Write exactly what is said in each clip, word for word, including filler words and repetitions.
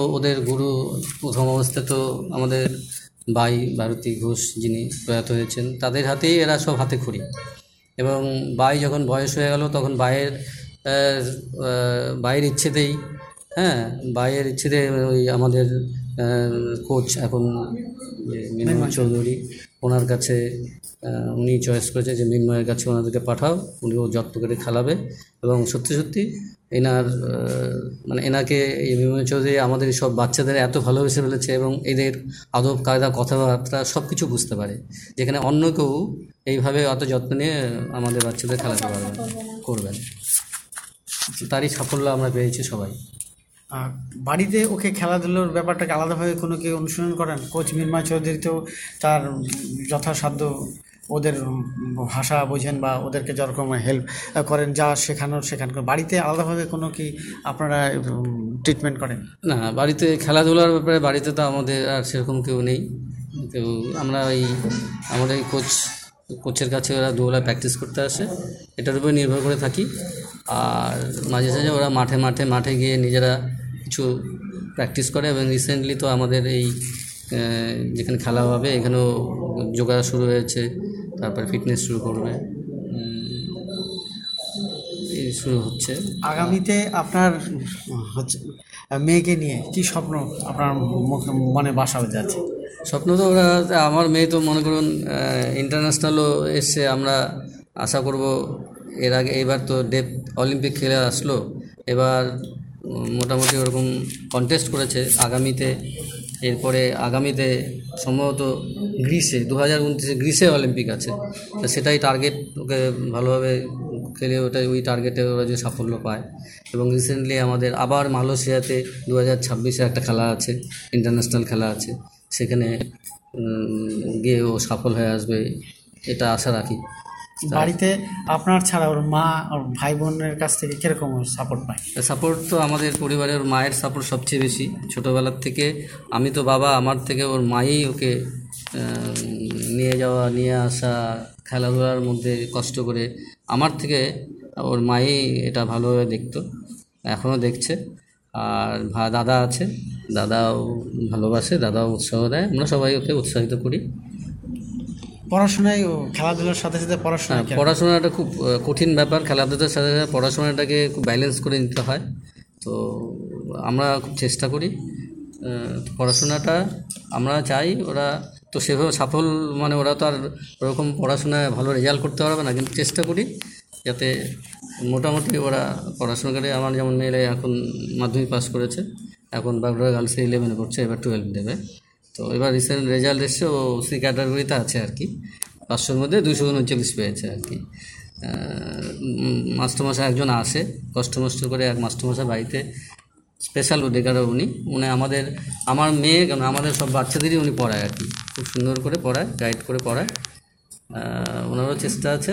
ওদের গুরু প্রথম অবস্থায় তো আমাদের বাই ভারতী ঘোষ যিনি প্রয়াত হয়েছেন, তাদের হাতেই এরা সব হাতে খড়ি। এবং বাই যখন বয়স হয়ে গেল তখন বাইয়ের বাইয়ের ইচ্ছেতেই হ্যাঁ বাইয়ের ইচ্ছেতে ওই আমাদের কোচ এখন মৃন্ময় চৌধুরী, ওনার কাছে উনি চয়েস করেছে যে মৃন্ময়ের কাছে ওনাদেরকে পাঠাও, উনি ও যত্ন করে খেলাবে। এবং সত্যি সত্যি এনার মানে এনাকে এই মৃন্ময় চৌধুরী আমাদের সব বাচ্চাদের এত ভালোবেসে ফেলেছে এবং এদের আদব কায়দা কথাবার্তা সব কিছু বুঝতে পারে, যেখানে অন্য কেউ এইভাবে অত যত্ন নিয়ে আমাদের বাচ্চাদের খেলাতে পারবেন করবেন। তারই সাফল্য আমরা পেয়েছি সবাই। বাড়িতে ওকে খেলাধুলোর ব্যাপারটাকে আলাদাভাবে কোনো কি অনুশীলন করেন? কোচ মৃন্ময় চৌধুরী তো তার যথাসাধ্য ওদের ভাষা বোঝেন বা ওদেরকে যেরকম হেল্প করেন, যা শেখানোর শেখানো। বাড়িতে আলাদাভাবে কোনো কি আপনারা ট্রিটমেন্ট করেন? না, বাড়িতে খেলাধুলার ব্যাপারে বাড়িতে তো আমাদের আর সেরকম কেউ নেই। কেউ আমরা ওই আমাদের কোচ কোচের কাছে ওরা দুবেলা প্র্যাকটিস করতে আসে, এটার উপরে নির্ভর করে থাকি। আর মাঝে সাঝে ওরা মাঠে মাঠে মাঠে গিয়ে নিজেরা কিছু প্র্যাকটিস করে। এবং রিসেন্টলি তো আমাদের এই যেখানে খেলা হবে এখানেও যোগা শুরু হয়েছে, তারপরে ফিটনেস শুরু করবে, এই শুরু হচ্ছে। আগামীতে আপনার হচ্ছে মেয়েকে নিয়ে কি স্বপ্ন আপনার মনে বাসা হয়ে যাচ্ছে? স্বপ্ন তো ওরা, আমার মেয়ে তো মনে করুন ইন্টারন্যাশনালও এসছে, আমরা আশা করব এর আগে এবার তো ডেপ অলিম্পিক খেলে আসলো, এবার মোটামুটি ওরকম কন্টেস্ট করেছে আগামীতে। এরপরে আগামীতে সম্ভবত গ্রিসে দু হাজার উনত্রিশে গ্রিসে অলিম্পিক আছে, তো সেটাই টার্গেট, ওকে ভালোভাবে খেলে ওটাই ওই টার্গেটে ওরা যে সাফল্য পায়। এবং রিসেন্টলি আমাদের আবার মালয়েশিয়াতে দু হাজার ছাব্বিশে একটা খেলা আছে, ইন্টারন্যাশনাল খেলা আছে, সেখানে গিয়ে ও সফল হয়ে আসবে এটা আশা রাখি। বাড়িতে আপনার ছাড়া ওর মা ওর ভাই বোনের কাছ থেকে কীরকম সাপোর্ট পায়? সাপোর্ট তো আমাদের পরিবারের মায়ের সাপোর্ট সবচেয়ে বেশি। ছোটোবেলার থেকে আমি তো বাবা, আমার থেকে ওর মাই ওকে নিয়ে যাওয়া নিয়ে আসা খেলাধুলার মধ্যে কষ্ট করে, আমার থেকে ওর মাই এটা ভালোভাবে দেখতো, এখনও দেখছে। আর ভা দাদা আছে, দাদাও ভালোবাসে, দাদাও উৎসাহ দেয়, আমরা সবাই ওকে উৎসাহিত করি। পড়াশোনায় ও খেলাধুলার সাথে সাথে পড়াশোনা পড়াশোনাটা খুব কঠিন ব্যাপার, খেলাধুলার সাথে সাথে পড়াশোনাটাকে খুব ব্যালেন্স করে নিতে হয়। তো আমরা খুব চেষ্টা করি পড়াশোনাটা, আমরা চাই ওরা তো সেভাবে সাফল মানে ওরা তো আর ওরকম পড়াশোনায় ভালো রেজাল্ট করতে পারবে না, কিন্তু চেষ্টা করি যাতে মোটামুটি ওরা পড়াশোনা করে। আমার যেমন মেয়েরা এখন মাধ্যমিক পাস করেছে, এখন বাগড়া গার্লসে ইলেভেনে পড়ছে, এবার টুয়েলভ দেবে। তো এবার রিসেন্ট রেজাল্ট এসছে, ও সি ক্যাটাগরিতে আছে আর কি, পাঁচশোর মধ্যে দুশো উনচল্লিশ পেয়েছে আর কি। মাস্টারমশাই একজন আসে, কষ্ট মষ্ট করে এক মাস্টারমশাই বাড়িতে স্পেশাল ডেকার উনি উনি আমাদের আমার মেয়ে কেন আমাদের সব বাচ্চাদেরই উনি পড়ায় আর কি, খুব সুন্দর করে পড়ায়, গাইড করে পড়ায়, ওনারও চেষ্টা আছে।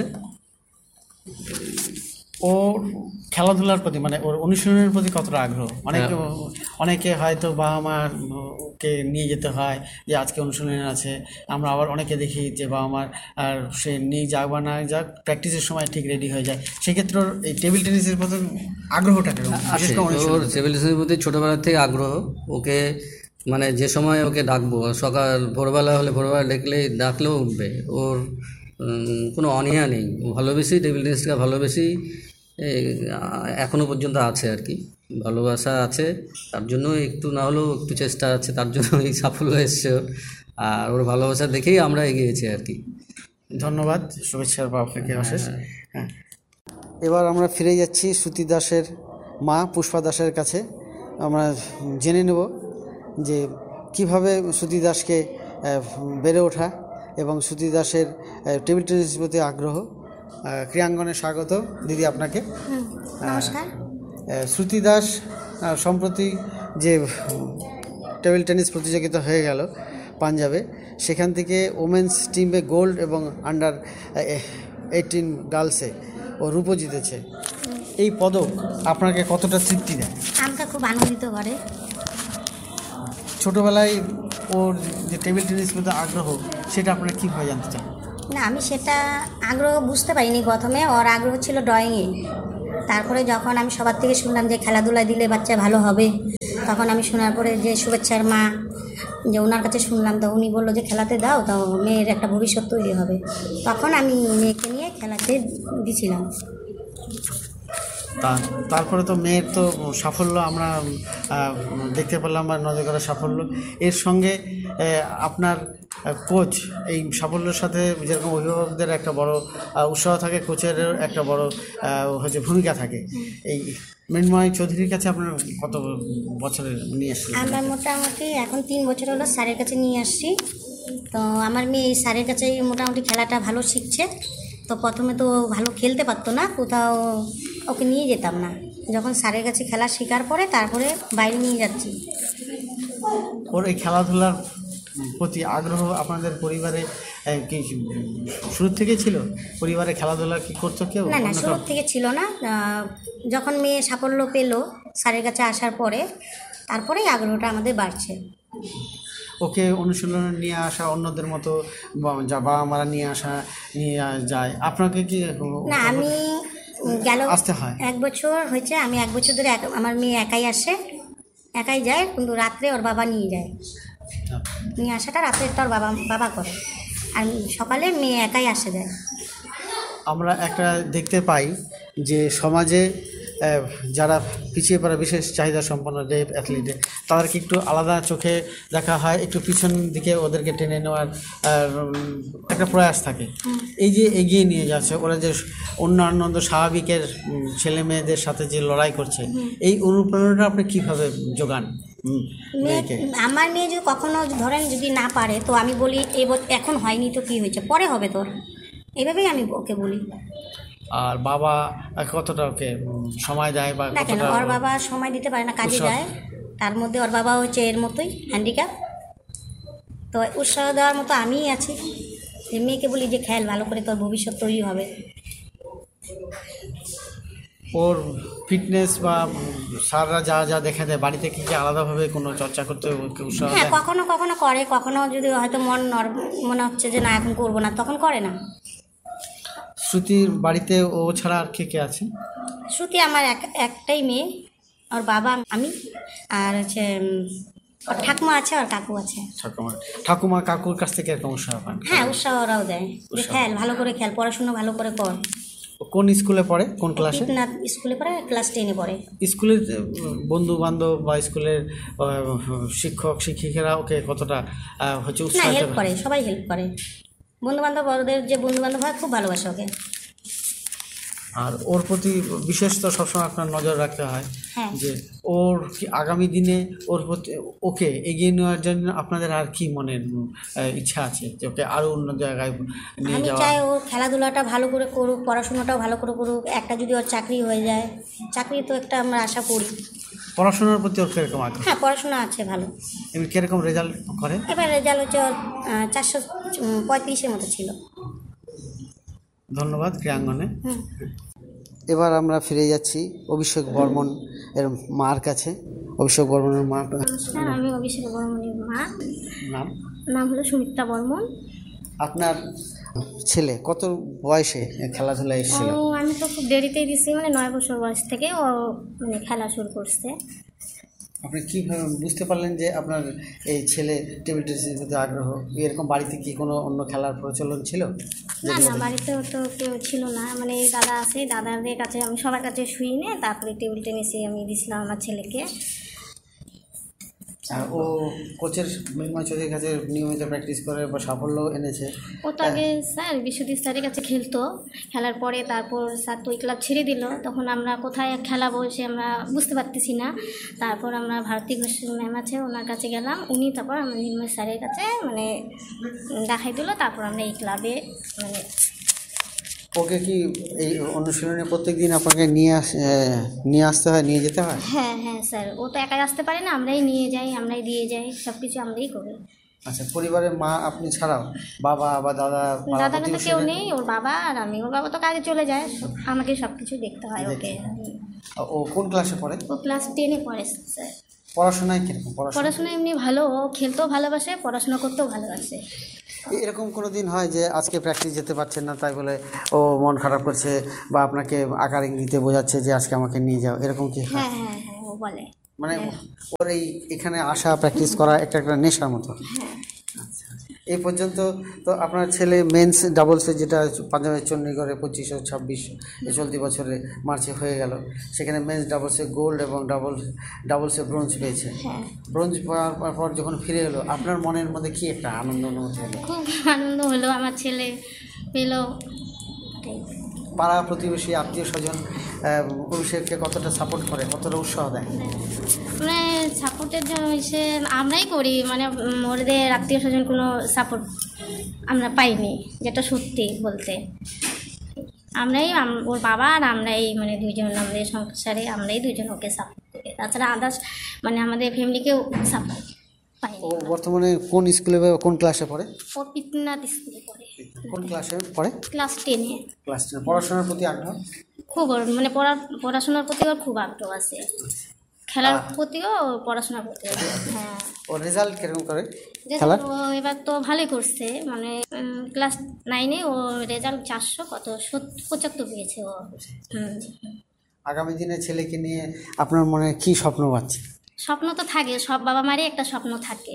ওর খেলাধুলার প্রতি মানে ওর অনুশীলনের প্রতি কতটা আগ্রহ? অনেকে অনেকে হয়তো বাবা মাকে নিয়ে যেতে হয় যে আজকে অনুশীলন আছে, আমরা আবার অনেকে দেখি যে বাবা মার আর সে নিয়ে যাক বা না যাক প্র্যাকটিসের সময় ঠিক রেডি হয়ে যায়। সেক্ষেত্রে ওর এই টেবিল টেনিসের প্রতি আগ্রহটা কেমন? ওর টেবিল টেনিসের প্রতি ছোটোবেলার থেকে আগ্রহ, ওকে মানে যে সময় ওকে ডাকবো, সকাল ভোরবেলা হলে ভোরবেলা ডাকলেই ডাকলেও উঠবে, ওর কোনো অনীহা নেই, ভালোবেসেই টেবিল টেনিসটা ভালোবেসেই এখনও পর্যন্ত আছে আর কি, ভালোবাসা আছে, তার জন্য একটু না হলেও একটু চেষ্টা আছে, তার জন্য এই সাফল্য এসছে ওর। আর ওর ভালোবাসা দেখেই আমরা এগিয়েছি আর কি। ধন্যবাদ, শুভেচ্ছা আপনাকে অশেষ। হ্যাঁ, এবার আমরা ফিরে যাচ্ছি শ্রুতি দাসের মা পুষ্পা দাসের কাছে। আমরা জেনে নেব যে কীভাবে শ্রুতি দাসকে বেড়ে ওঠা এবং শ্রুতি দাসের টেবিল টেনিসের প্রতি আগ্রহ। ক্রীড়াঙ্গনে স্বাগত দিদি আপনাকে। নমস্কার। শ্রুতি দাস সম্প্রতি যে টেবিল টেনিস প্রতিযোগিতা হয়ে গেল পাঞ্জাবে, সেখান থেকে ওমেন্স টিমে গোল্ড এবং আন্ডার এইটিন গার্লসে ও রূপো জিতেছে। এই পদক আপনাকে কতটা তৃপ্তি দেয়? আমাকে খুব আনন্দিত করে। ছোটোবেলায় ওর যে টেবিল টেনিস প্রতি আগ্রহ সেটা আপনারা কীভাবে জানতে চান? না, আমি সেটা আগ্রহ বুঝতে পারিনি প্রথমে। ওর আগ্রহ ছিল ড্রয়িংয়ে। তারপরে যখন আমি সবার থেকে শুনলাম যে খেলাধুলা দিলে বাচ্চা ভালো হবে, তখন আমি শোনার পরে যে শুভেচ্ছার মা, যে ওনার কাছে শুনলাম, তো উনি বললো যে খেলাতে দাও, তো মেয়ের একটা ভবিষ্যৎ তৈরি হবে। তখন আমি মেয়েকে নিয়ে খেলাতে দিছিলাম। তা তারপরে তো মেয়ের তো সাফল্য আমরা আহ, দেখতে পেলাম বা নজর করা সাফল্য, এর সঙ্গে আহ, আপনার কোচ এই সাফল্যের সাথে যেরকম অভিভাবকদের একটা বড় আহ, উৎসাহ থাকে, কোচের একটা বড় আহ, হচ্ছে ভূমিকা থাকে। এই মৃন্ময় চৌধুরীর কাছে আপনার কত বছরের নিয়ে এসেছিলেন? আমরা মোটামুটি এখন তিন বছর হলো স্যারের কাছে নিয়ে আসছি। তো আমার মেয়ে এই স্যারের কাছে মোটামুটি খেলাটা ভালো শিখছে। তো প্রথমে তো ভালো খেলতে পারতো না, কোথাও ওকে নিয়ে যেতাম না। যখন স্যারের কাছে খেলা শেখার পরে তারপরে বাইরে নিয়ে যাচ্ছি। ওর এই খেলাধুলার প্রতি আগ্রহ আপনাদের পরিবারে আহ, কি শুরু থেকে ছিল? পরিবারে খেলাধুলা কি করতো কেউ? না না, অন্য শুরু কাউ? থেকে ছিল না। আহ, যখন মেয়ে সাফল্য পেলো স্যারের কাছে আসার পরে, তারপরেই আগ্রহটা আমাদের বাড়ছে। ওকে অনুশীলনে নিয়ে আসা অন্যদের মতো বা- যা বাবা মারা নিয়ে আসা নিয়ে যায়, আপনাকে কি না, আমি গেল আসতে হয়? এক বছর হয়েছে, আমি এক বছর ধরে এক- আমার মেয়ে একাই আসে, একাই যায়, কিন্তু রাত্রে ওর বাবা নিয়ে যায়। নিয়ে আসাটা রাত্রে তো ওর বাবা বাবা করে, আর সকালে মেয়ে একাই আসে যায়। আমরা একটা দেখতে পাই যে সমাজে আহ, যারা পিছিয়ে পড়া বিশেষ চাহিদা সম্পন্ন ডেফ অ্যাথলিটে, তাদেরকে একটু আলাদা চোখে দেখা হয়, একটু পিছন দিকে ওদেরকে টেনে নেওয়ার আহ, একটা প্রয়াস থাকে। এই যে এগিয়ে নিয়ে যাচ্ছে ওরা, যে অন্যান্য স্বাভাবিকের উম, ছেলে মেয়েদের সাথে যে লড়াই করছে, এই অনুপ্রেরণাটা আপনি কীভাবে যোগান হুম, মেয়ে মেয়েকে? আমার মেয়ে যদি কখনো ধরেন যদি না পারে, তো আমি বলি এ বছ- এখন হয়নি তো কী হয়েছে, পরে হবে তোর, এইভাবেই আমি ওকে বলি। আর বাবা কতটা ওকে উম, সময় দেয় বা দেখেন, কতটা ওর বাবা সময় দিতে পারে না, কাজে উৎসাহ? যায়। তার মধ্যে ওর বাবা হচ্ছে এর মতোই হ্যান্ডিক্যাপ। তো উৎসাহ দেওয়ার মতো আমিই আছি, যে মেয়েকে বলি যে খেল, ভালো করে তোর ভবিষ্যৎ তৈরি হবে। ওর ফিটনেস বা উম, স্যাররা যা যা দেখা দেয়, বাড়িতে কি কি আলাদাভাবে কোনো চর্চা করতে ওকে উৎসাহ হ্যাঁ, দেয়? কখনো কখনো করে, কখনো যদি হয়তো মন নর- মনে হচ্ছে যে না এখন করবো না, তখন করে না। শ্রুতির বাড়িতে ও ছাড়া আর কে কে আছে? শ্রুতি আমার এক একটাই মেয়ে, ওর বাবা, আমি, আর হচ্ছে উম, ওর ঠাকুমা আছে, ওর কাকু আছে। ঠাকুমা ঠাকুমা কাকুর কাছ থেকে এরকম উৎসাহ পান? হ্যাঁ, উৎসাহ ওরাও দেয় যে খেল, ভালো করে খেল, পড়াশোনা ভালো করে কর। ও কোন স্কুলে পড়ে, কোন ক্লাসে? কীটনাথ স্কুলে পড়ে, ক্লাস টেনে পড়ে। স্কুলের বন্ধু বান্ধব বা স্কুলের আহ, শিক্ষক শিক্ষিকারা ওকে কতটা আহ, হচ্ছে না, উৎসাহ হেল্প দেয়? করে, সবাই হেল্প করে। বন্ধুবান্ধব, ওদের যে বন্ধুবান্ধব হয় খুব ভালোবাসে ওকে। আর ওর প্রতি বিশেষ তো সবসময় আপনার নজর রাখতে হয় হ্যাঁ। যে ওর কি আগামী দিনে ওর প্রতি ওকে এগিয়ে নেওয়ার জন্য আপনাদের আর কি মনের উম, আহ, ইচ্ছা আছে যে ওকে আরও অন্য জায়গায় নিয়ে আমি যাওয়া? চাই ও খেলাধুলাটা ভালো করে করুক, পড়াশোনাটাও ভালো করে করুক, একটা যদি ওর চাকরি হয়ে যায়, চাকরি তো একটা আমরা আশা করি। পড়াশোনার প্রতি ওর কিরকম আগ্রহ? হ্যাঁ, পড়াশোনা আছে ভালো। এমনি কিরকম রেজাল্ট করে? এবার রেজাল্ট হচ্ছে ওর আহ, চারশো উম, পঁয়ত্রিশের মতো ছিল। ধন্যবাদ ক্রীড়াঙ্গনে। হুম। এবার আমরা ফিরে যাচ্ছি অভিষেক বর্মন এর মার কাছে। অভিষেক বর্মনের মা নমস্কার, আমি অভিষেক বর্মনের মা। নাম? নাম হলো সুমিত্রা বর্মন। আপনার ছেলে কত বয়সে খেলাধুলায় এসেছিল? ও, আমি তো খুব দেরিতেই দিচ্ছি, মানে নয় বছর বয়স থেকে ও মানে খেলা শুরু করছে। আপনি কীভাবে বুঝতে পারলেন যে আপনার এই ছেলে টেবিল টেনিসের প্রতি আগ্রহ? এরকম বাড়িতে কি কোনো অন্য খেলার প্রচলন ছিল? না না, বাড়িতেও তো কেউ ছিল না, মানে এই দাদা আছে, দাদাদের কাছে আমি সবার কাছে শুই নিয়ে তারপরে টেবিল টেনিসে আমি দিয়েছিলাম আমার ছেলেকে। আর ও কোচের মৃন্ময় চৌধুরীর কাছে নিয়মিত প্র্যাকটিস করে বা সাফল্য এনেছে। ও তো আগে স্যার বিশ্বজিৎ স্যারের কাছে খেলতো, খেলার পরে তারপর স্যার তো ওই ক্লাব ছেড়ে দিল, তখন আমরা কোথায় খেলাবো সে আমরা বুঝতে পারতেছি না। তারপর আমরা ভারতী ঘোষ ম্যাম আছে, ওনার কাছে গেলাম, উনি তারপর আমার নির্ময় স্যারের কাছে মানে দেখাই দিল, তারপর আমরা এই ক্লাবে মানে। ওকে কি এই অনুশীলনে প্রত্যেক দিন আপনাকে নিয়ে আস আহ, নিয়ে আসতে হয়, নিয়ে যেতে হয়? হ্যাঁ হ্যাঁ স্যার, ও তো একাই আসতে পারে না, আমরাই নিয়ে যাই, আমরাই দিয়ে যাই, সব কিছু আমরাই করি। আচ্ছা, পরিবারের মা আপনি ছাড়াও বাবা বা দাদা বা দাদা তো কেউ প্রতিবেশীরা? নেই, ওর বাবা আর আমি। ওর বাবা তো কাজে চলে যায়, আমাকে সব কিছু দেখতে হয় ওকে। ও কোন ক্লাসে পড়ে? ও ক্লাস টেনে পড়ে স্যার। পড়াশোনায় কিরকম? পড়াশোনা পড়াশোনা এমনি ভালো, ও খেলতেও ভালোবাসে, পড়াশোনা করতেও ভালোবাসে। এরকম কোনো দিন হয় যে আজকে প্র্যাকটিস যেতে পারছেন না, তাই বলে ও মন খারাপ করছে বা আপনাকে আকার ইঙ্গিতে বোঝাচ্ছে যে আজকে আমাকে নিয়ে যাও, এরকম কি হয়? হ্যাঁ হ্যাঁ হ্যাঁ, ও বলে। মানে ওর এই এখানে আসা প্র্যাকটিস করা একটা একটা নেশার মতো। আচ্ছা, এই পর্যন্ত তো আপনার ছেলে মেন্স ডাবলসে যেটা পাঞ্জাবের চণ্ডীগড়ে পঁচিশ ও ছাব্বিশ এই চলতি বছরে মার্চে হয়ে গেল, সেখানে মেন্স ডাবলসে গোল্ড এবং ডাবল ডাবলসে ব্রোঞ্জ পেয়েছে। ব্রোঞ্জ পাওয়ার পর যখন ফিরে এলো আপনার মনের মধ্যে কি একটা আনন্দ অনুভূতি হলো? খুব আনন্দ হলো, আমার ছেলে পেল। পাড়া প্রতিবেশী আত্মীয় স্বজন অভিষেককে কতটা সাপোর্ট করে, কতটা উৎসাহ দেয়? মানে সাপোর্টের জন্য সে আমরাই করি, মানে ওদের আত্মীয় স্বজন কোনো সাপোর্ট আমরা পাইনি, যেটা সত্যি বলতে। আমরাই ওর বাবা আর আমরাই মানে দুইজন আমাদের সংসারে আমরাই দুইজন ওকে সাপোর্ট করি, তাছাড়া আদার্স মানে আমাদের ফ্যামিলিকেও সাপোর্ট পাইনি। ও বর্তমানে কোন স্কুলে বা কোন ক্লাসে পড়ে? ও পিতনাথ স্কুলে পড়ে। কোন ক্লাসে পড়ে? ক্লাস টেনে। ক্লাস টেনে। পড়াশোনার প্রতি আগ্রহ? খুব, মানে পড়া পড়াশোনার প্রতি ওর খুব আগ্রহ আছে, খেলার প্রতিও পড়াশোনার প্রতিও। হ্যাঁ। ও রেজাল্ট কিরকম করে খেলার? ও এবার তো ভালোই করছে, মানে ক্লাস নাইনে ও রেজাল্ট চারশো কত পঁচাত্তর পেয়েছে ও। হুম। আগামী দিনে ছেলেকে নিয়ে আপনার মনে কি স্বপ্ন আছে? স্বপ্ন তো থাকে, সব বাবা মারই একটা স্বপ্ন থাকে।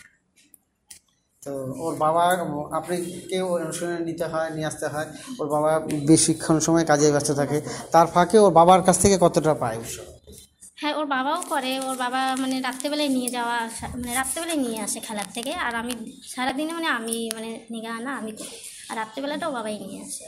তো ওর বাবা, আপনি কেউ অনুশীলনে নিতে হয়, নিয়ে আসতে হয়, ওর বাবা বেশিক্ষণ সময় কাজে ব্যস্ত থাকে, তার ফাঁকে ওর বাবার কাছ থেকে কতটা পায়? হ্যাঁ, ওর বাবাও করে, ওর বাবা মানে রাত্রেবেলায় নিয়ে যাওয়া, মানে রাত্রেবেলায় নিয়ে আসে খেলার থেকে, আর আমি সারাদিনে মানে আমি মানে নিগা আনা আমি করি, আর রাত্রেবেলাটা ও বাবাই নিয়ে আসে।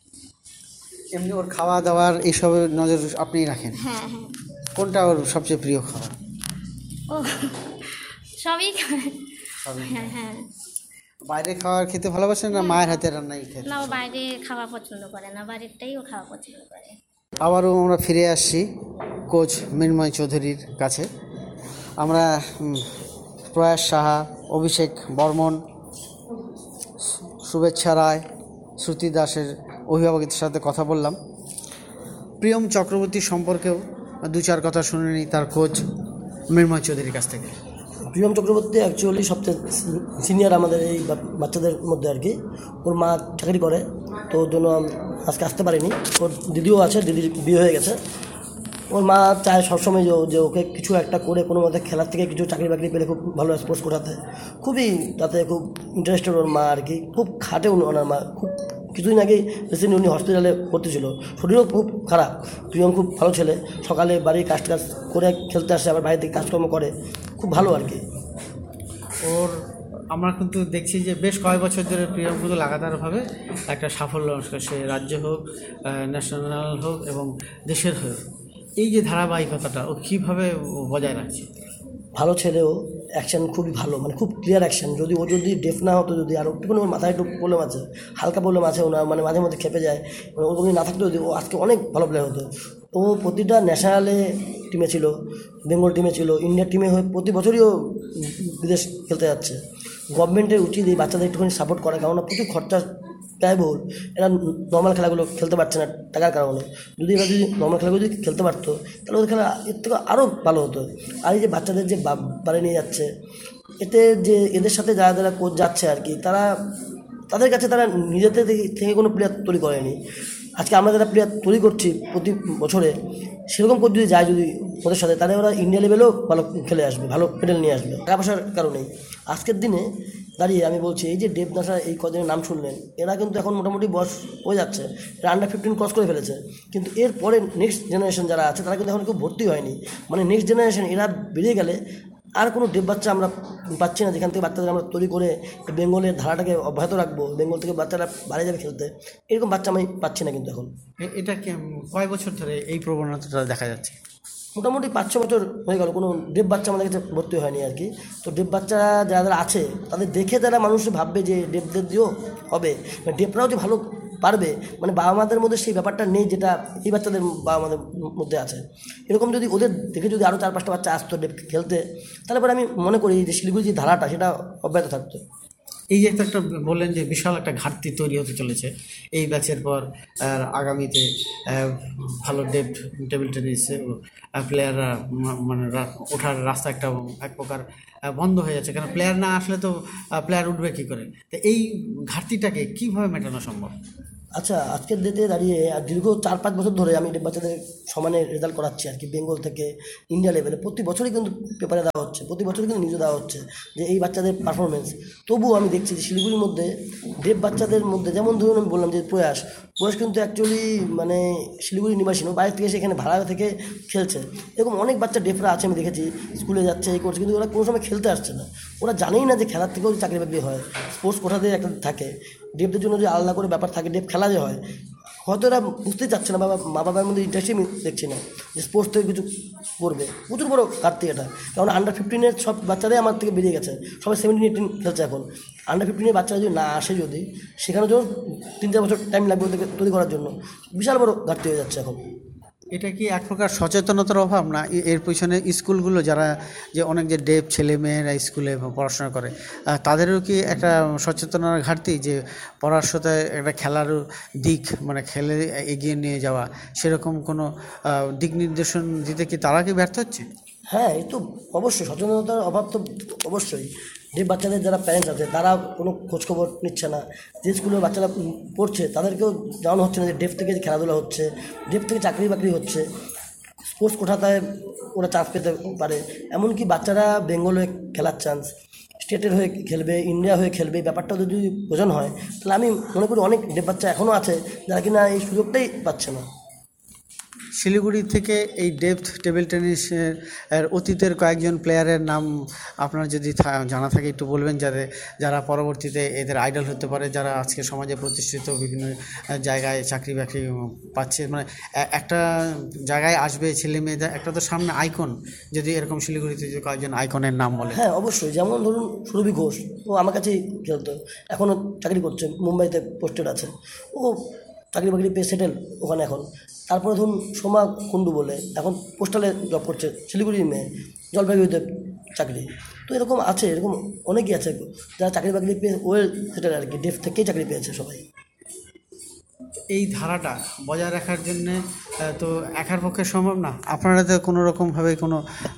এমনি ওর খাওয়া দাওয়ার এইসবের নজর আপনিই রাখেন? হ্যাঁ হ্যাঁ। কোনটা ওর সবচেয়ে প্রিয় খাবার? ও সবই খায়। হ্যাঁ হ্যাঁ। বাইরে খাবার খেতে ভালোবাসেন না মায়ের হাতে রান্নাই খেতে? না, ও বাইরে খাওয়া পছন্দ করে না, বাড়িরটাই ও খাওয়া পছন্দ করে। আবারও আমরা ফিরে আসছি কোচ মৃন্ময় চৌধুরীর কাছে। আমরা প্রয়াস সাহা, অভিষেক বর্মন, শুভেচ্ছা রায়, শ্রুতি দাসের অভিভাবকের সাথে কথা বললাম। প্রিয়ম চক্রবর্তী সম্পর্কেও দু চার কথা শুনে নিই তার কোচ মৃন্ময় চৌধুরীর কাছ থেকে। প্রিয়ম চক্রবর্তী অ্যাকচুয়ালি সবচেয়ে সিনিয়র আমাদের এই বাচ্চাদের মধ্যে আর কি। ওর মা চাকরি করে, তো ওর জন্য আজকে আসতে পারিনি। ওর দিদিও আছে, দিদির বিয়ে হয়ে গেছে। ওর মা চায় সবসময় যে ওকে কিছু একটা করে কোনো মধ্যে খেলার থেকে কিছু চাকরি বাকরি পেলে খুব ভালো স্পোর্টস কোটাতে খুবই তাতে খুব ইন্টারেস্টেড ওর মা আর কি। খুব খাটে ওনার মা, খুব কিছুদিন আগেই রিসেন্টলি উনি হসপিটালে ভর্তি ছিল, শরীরও খুব খারাপ। প্রিয়ম খুব ভালো ছেলে, সকালে বাড়ির কাজ টাজ করে খেলতে আসে, আবার বাড়িতে কাজকর্ম করে, খুব ভালো আর কি। ওর আমরা কিন্তু দেখছি যে বেশ কয়েক বছর ধরে প্রিয়ম কিন্তু লাগাতারভাবে একটা সাফল্য, সে রাজ্য হোক, ন্যাশনাল হোক এবং দেশের হোক, এই যে ধারাবাহিকতাটা ও কীভাবে বজায় রাখছে? ভালো ছেলেও, অ্যাকশান খুবই ভালো, মানে খুব ক্লিয়ার অ্যাকশান। যদি ও যদি ডেফ না হতো, যদি আর একটুখানি ওর মাথায় একটু প্রবলেম আছে, হালকা প্রবলেম আছে ওনার, মানে মাঝে মধ্যে খেপে যায়, ও যদি না থাকতো যদি ও আজকে অনেক ভালো প্লেয়ার হতো। ও প্রতিটা ন্যাশনালে টিমে ছিল, বেঙ্গল টিমে ছিল, ইন্ডিয়ার টিমে হয়ে প্রতি বছরই ও বিদেশ খেলতে যাচ্ছে। গভর্নমেন্টের উচিত এই বাচ্চাদের একটুখানি সাপোর্ট করা, কেননা প্রচুর খরচা ব্যয়বহুল। এরা নর্মাল খেলাগুলো খেলতে পারছে না টাকার কারণে। যদি এরা যদি নর্মাল খেলাগুলো যদি খেলতে পারতো তাহলে ওদের খেলা এর থেকে আরও ভালো হতো। আর এই যে বাচ্চাদের যে বাড়ি নিয়ে যাচ্ছে, এতে যে এদের সাথে যারা যারা কোচ যাচ্ছে আর কি, তারা তাদের কাছে তারা নিজেদের থেকে কোনো প্লেয়ার তৈরি করেনি। আজকে আমরা যারা প্লেয়ার তৈরি করছি প্রতি বছরে, সেরকম কোচ যদি যায় যদি ওদের সাথে, তাহলে ওরা ইন্ডিয়া লেভেলেও ভালো খেলে আসবে, ভালো মেডেল নিয়ে আসবে। টাকা পয়সার কারণেই আজকের দিনে দাঁড়িয়ে আমি বলছি, এই যে দেবদাসা এই কদিনের নাম শুনলেন, এরা কিন্তু এখন মোটামুটি বয়স হয়ে যাচ্ছে, এরা আন্ডার ফিফটিন ক্রস করে ফেলেছে। কিন্তু এর পরে নেক্সট জেনারেশন যারা আছে তারা কিন্তু এখন কেউ ভর্তি হয়নি। মানে নেক্সট জেনারেশন এরা বেরিয়ে গেলে আর কোনো দেব বাচ্চা আমরা পাচ্ছি না যেখান থেকে বাচ্চাদের আমরা তৈরি করে বেঙ্গলের ধারাটাকে অব্যাহত রাখবো, বেঙ্গল থেকে বাচ্চারা বাইরে যাবে খেলতে, এরকম বাচ্চা আমি পাচ্ছি না কিন্তু এখন। এটা কয় বছর ধরে এই প্রবণতাটা দেখা যাচ্ছে? মোটামুটি পাঁচ ছ বছর হয়ে গেল কোনো ডেপ বাচ্চা আমাদের কাছে ভর্তি হয়নি আর কি। তো ডেপ বাচ্চারা যারা যারা আছে তাদের দেখে যারা মানুষ ভাববে যে ডেপদের দিয়েও হবে, ডেপরাও যে ভালো পারবে, মানে বাবা মাদের মধ্যে সেই ব্যাপারটা নেই যেটা এই বাচ্চাদের বাবা মাদের মধ্যে আছে। এরকম যদি ওদের দেখে যদি আরও চার পাঁচটা বাচ্চা আসতো ডেপ খেলতে, তাহলে পরে আমি মনে করি যে শিলিগুড়ির যে ধারাটা সেটা অব্যাহত থাকতো। এই যে একটা বললেন যে বিশাল একটা ঘাটতি তৈরি হতে চলেছে এই ব্যাচের পর, আর আগামীতে ভালো ডেপথ টেবিল টেনিসে প্লেয়াররা মানে ওঠার রাস্তা একটা এক প্রকার বন্ধ হয়ে যাচ্ছে, কারণ প্লেয়ার না আসলে তো প্লেয়ার উঠবে কী করে? তো এই ঘাটতিটাকে কীভাবে মেটানো সম্ভব? আচ্ছা, আজকের ডেটে দাঁড়িয়ে আর দীর্ঘ চার পাঁচ বছর ধরে আমি বাচ্চাদের সমানে রেজাল্ট করাচ্ছি আর কি, বেঙ্গল থেকে ইন্ডিয়া লেভেলে প্রতি বছরই কিন্তু পেপারে দেওয়া হচ্ছে, প্রতি বছরই কিন্তু নিউজে দেওয়া হচ্ছে যে এই বাচ্চাদের পারফরমেন্স। তবুও আমি দেখছি যে শিলিগুড়ির মধ্যে ডেফ বাচ্চাদের মধ্যে, যেমন ধরুন আমি বললাম যে প্রয়াস প্রয়াস কিন্তু অ্যাকচুয়ালি মানে শিলিগুড়ি নিবাসী নয়, বাইরে থেকে এসে এখানে ভাড়া থেকে খেলছে। এরকম অনেক বাচ্চা ডেফরা আছে আমি দেখেছি, স্কুলে যাচ্ছে এই করছে, কিন্তু ওরা কোনো সময় খেলতে আসছে না। ওরা জানেই না যে খেলার থেকেও চাকরি বাকরি হয়, স্পোর্টস কোঠাতে একটা থাকে। ডেফদের জন্য যে আলাদা করে ব্যাপার থাকে, ডেফ খেলা যে হয়, হয়তো এরা বুঝতেই চাচ্ছে না, বাবা মা বাবার মধ্যে ইন্টারেস্টই আমি দেখছি না যে স্পোর্টস থেকে কিছু করবে। প্রচুর বড় ঘাটতি এটা, কারণ আন্ডার ফিফটিনের সব বাচ্চারাই আমার থেকে বেরিয়ে গেছে, সবাই সেভেন্টিন এইটিন খেলছে এখন। আন্ডার ফিফটিনের বাচ্চারা যদি না আসে, যদি সেখানে জন্য তিন চার বছর টাইম লাগবে ওদেরকে তৈরি করার জন্য, বিশাল বড় ঘাটতি হয়ে যাচ্ছে এখন। এটা কি এক প্রকার সচেতনতার অভাব না? এর পিছনে স্কুলগুলো যারা যে অনেক যে ডেফ ছেলে মেয়েরা স্কুলে পড়াশোনা করে, তাদেরও কি একটা সচেতনতার ঘাটতি যে পড়ার সাথে একটা খেলার দিক, মানে খেলে এগিয়ে নিয়ে যাওয়া, সেরকম কোনো দিক নির্দেশন দিতে কি তারা কি ব্যর্থ হচ্ছে? হ্যাঁ, এই তো অবশ্যই সচেতনতার অভাব তো অবশ্যই। যে বাচ্চাদের যারা প্যারেন্টস আছে তারা কোনো খোঁজখবর নিচ্ছে না, যে স্কুলের বাচ্চারা পড়ছে তাদেরকেও জানানো হচ্ছে না যে ডেফ থেকে খেলাধুলা হচ্ছে, ডেফ থেকে চাকরি বাকরি হচ্ছে, স্পোর্টস কোঠাতায় ওরা চান্স পেতে পারে। এমনকি বাচ্চারা বেঙ্গল হয়ে খেলার চান্স, স্টেটের হয়ে খেলবে, ইন্ডিয়া হয়ে খেলবে, এই ব্যাপারটা যদি বোঝানো হয় তাহলে আমি মনে করি অনেক ডেফ বাচ্চা এখনও আছে যারা কিনা এই সুযোগটাই পাচ্ছে না। শিলিগুড়ি থেকে এই ডেপথ টেবিল টেনিসের অতীতের কয়েকজন প্লেয়ারের নাম আপনার যদি জানা থাকে একটু বলবেন, যাতে যারা পরবর্তীতে এদের আইডল হতে পারে, যারা আজকে সমাজে প্রতিষ্ঠিত বিভিন্ন জায়গায় চাকরি বাকরি পাচ্ছে, মানে একটা জায়গায় আসবে ছেলে মেয়েদের, একটা তো সামনে আইকন, যদি এরকম শিলিগুড়িতে যে কয়েকজন আইকনের নাম বলে। হ্যাঁ অবশ্যই, যেমন ধরুন সুরভি ঘোষ, ও আমার কাছেই খেলতো, এখনও চাকরি করছে, মুম্বাইতে পোস্টেড আছে, ও চাকরি বাকরি পেয়ে সেটেল ওখানে এখন। তারপরে ধরুন সোমা কুণ্ডু বলে, এখন পোস্টালে জব করছে, শিলিগুড়ির মেয়ে, জলপাইগুড়িতে চাকরি। তো এরকম আছে, এরকম অনেকেই আছে যারা চাকরি বাকরি পেয়ে ওয়েল সেটেল আর কি, ডেফ থেকেই চাকরি পেয়েছে সবাই। এই ধারাটা বজায় রাখার জন্যে তো একার পক্ষে সম্ভব না, আপনারা তো কোনো রকমভাবে কোনো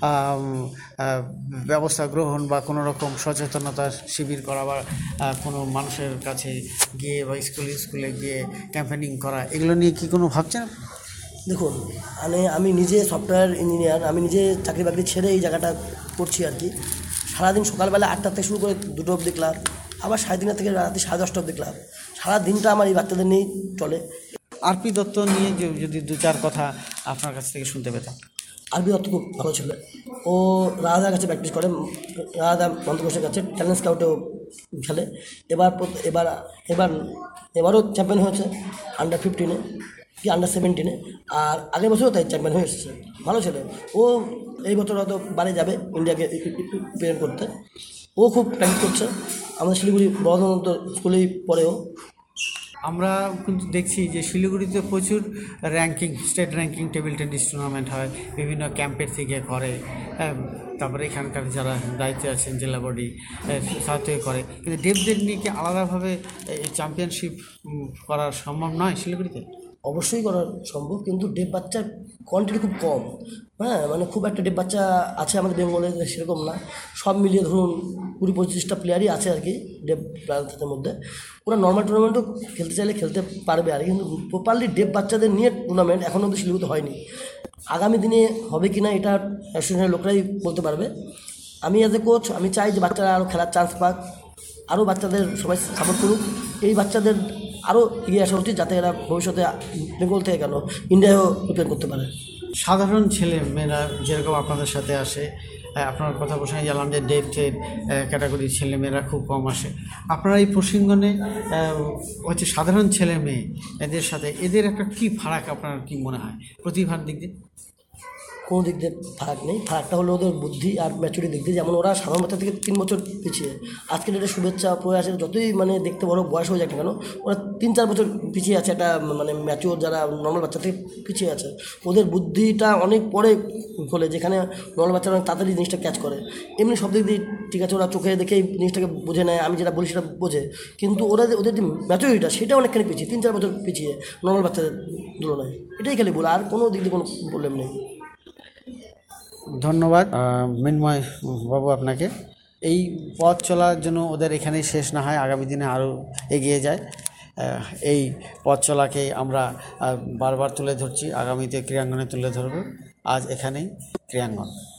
ব্যবস্থা গ্রহণ বা কোনো রকম সচেতনতা শিবির করা বা কোনো মানুষের কাছে গিয়ে বা স্কুলে স্কুলে গিয়ে ক্যাম্পেনিং করা, এগুলো নিয়ে কি কোনো ভাবছেন? দেখুন, মানে আমি নিজে সফটওয়্যার ইঞ্জিনিয়ার, আমি নিজে চাকরি বাকরি ছেড়ে এই জায়গাটা করছি আর কি। সারাদিন সকালবেলা আটটা থেকে শুরু করে দুটো অবধি ক্লাব, আবার সাড়ে তিনটা থেকে রাত্রি সাড়ে দশটা অবধি ক্লাব, সারা দিনটা আমার এই বাচ্চাদের নিয়েই চলে। আরপি দত্ত নিয়ে যদি দু চার কথা আপনার কাছ থেকে শুনতে পেতাম। আরপি দত্ত খুব ভালো ছিল, ও রাধার কাছে প্র্যাকটিস করে, রাধা মন্ত্রঘোষের কাছে ট্যালেন্ট স্কাউটেও খেলে। এবার এবার এবার এবারও চ্যাম্পিয়ন হয়েছে আন্ডার ফিফটিনে কি আন্ডার সেভেন্টিনে, আর আগের বছরও তাই চ্যাম্পিয়ন হয়ে এসেছে, ভালো ছেলে। ও এই বছর হয়তো বাইরে যাবে ইন্ডিয়াকে রিপ্রেজেন্ট করতে, ও খুব প্র্যাকটিস করছে আমাদের শিলিগুড়ি বড় স্কুলেই পড়েও। আমরা কিন্তু দেখছি যে শিলিগুড়িতে প্রচুর ranking, state ranking table tennis tournament হয়, বিভিন্ন ক্যাম্পের থেকে করে, তারপরে এখানকার যারা দায়িত্বে আছেন জেলা বডি সাথে করে, কিন্তু ডেফদের নিয়ে কি আলাদাভাবে এই চ্যাম্পিয়নশিপ করা সম্ভব নয় শিলিগুড়িতে? অবশ্যই করা সম্ভব, কিন্তু ডেফ বাচ্চার কোয়ান্টিটি খুব কম। হ্যাঁ, মানে খুব একটা ডেফ বাচ্চা আছে আমাদের বেঙ্গলে সেরকম না, সব মিলিয়ে ধরুন কুড়ি পঁচিশটা প্লেয়ারই আছে আর কি ডেফ প্লেয়ারদের মধ্যে। ওরা নর্মাল টুর্নামেন্টও খেলতে চাইলে খেলতে পারবে আর, কিন্তু প্রপারলি ডেফ বাচ্চাদের নিয়ে টুর্নামেন্ট এখনও অবধি শিলিগুড়িতে হয়নি। আগামী দিনে হবে কি না এটা অ্যাসোসিয়েশনের লোকরাই বলতে পারবে। আমি অ্যাজ এ কোচ আমি চাই যে বাচ্চারা আরও খেলার চান্স পাক, আরও বাচ্চাদের সবাই সাপোর্ট করুক, এই বাচ্চাদের আরও এগিয়ে আসা উচিত যাতে এরা ভবিষ্যতে বেঙ্গল থেকে কেন ইন্ডিয়ায়ও রিপ্রেজেন্ট করতে পারে। সাধারণ ছেলে মেয়েরা যেরকম আপনাদের সাথে আসে, আপনার কথা প্রসঙ্গে জানলাম যে ডেফের ক্যাটাগরির ছেলে মেয়েরা খুব কম আসে, আপনারা এই প্রসঙ্গনে হচ্ছে সাধারণ ছেলে মেয়ে এদের সাথে এদের একটা কী ফারাক আপনার কী মনে হয় প্রতিভার দিক দিয়ে? কোনো দিক দিয়ে ফারাক নেই, ফারাকটা হলো ওদের বুদ্ধি আর ম্যাচুরিটির দিক দিয়ে। যেমন ওরা সাধারণ বাচ্চা থেকে তিন বছর পিছিয়ে, আজকের ডেটে শুভেচ্ছা প্রয়াসের যতই মানে দেখতে বড় বয়স হয়ে যায় কেন, ওরা তিন চার বছর পিছিয়ে আছে, একটা মানে ম্যাচিওর যারা নর্মাল বাচ্চা থেকে পিছিয়ে আছে। ওদের বুদ্ধিটা অনেক পরে খোলে, যেখানে নর্মাল বাচ্চারা অনেক তাড়াতাড়ি জিনিসটা ক্যাচ করে। এমনি সব দিক দিয়ে ঠিক আছে, ওরা চোখে দেখেই জিনিসটাকে বুঝে নেয়, আমি যেটা বলি সেটা বোঝে, কিন্তু ওরা ওদের যে ম্যাচুরিটিটা সেটা অনেকখানি পিছিয়ে, তিন চার বছর পিছিয়ে নর্মাল বাচ্চাদের তুলনায়। এটাই খালি বলে, আর কোনো দিক দিয়ে কোনো প্রবলেম নেই। ধন্যবাদ মৃন্ময় বাবু আপনাকে। এই পথ চলার জন্য ওদের এখানেই শেষ না হয়, আগামী দিনে আরও এগিয়ে যায়। আহ, এই পথ চলাকে আমরা আহ, বারবার তুলে ধরছি, আগামীতে ক্রীড়াঙ্গনে তুলে ধরব। আজ এখানেই ক্রীড়াঙ্গন।